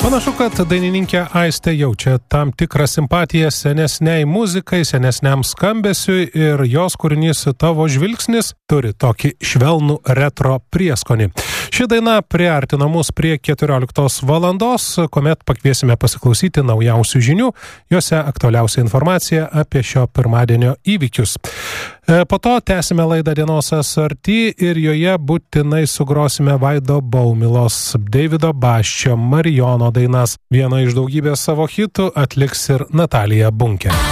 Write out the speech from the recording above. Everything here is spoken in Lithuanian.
Panašu, kad dainininkė Aistė jaučia tam tikrą simpatiją senesniai muzikai, senesniam skambesiui ir jos kūrinys Tavo žvilgsnis turi tokį švelnų retro prieskonį. Ši daina priartina mus prie 14 valandos, kuomet pakviesime pasiklausyti naujausių žinių, juose aktualiausia informacija apie šio pirmadienio įvykius. Po to tęsime laidą Dienos SRT ir joje būtinai sugrosime Vaido Baumilos, Deivido Basčio, Marijono dainas. Vieną iš daugybės savo hitų atliks ir Natalija Bunkė.